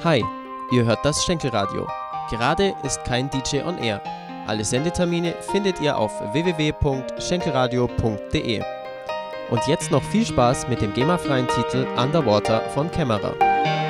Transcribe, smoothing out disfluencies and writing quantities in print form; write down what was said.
Hi, ihr hört das Schenkelradio. Gerade ist kein DJ on Air. Alle Sendetermine findet ihr auf www.schenkelradio.de. Und jetzt noch viel Spaß mit dem GEMA-freien Titel Underwater von Kämmerer.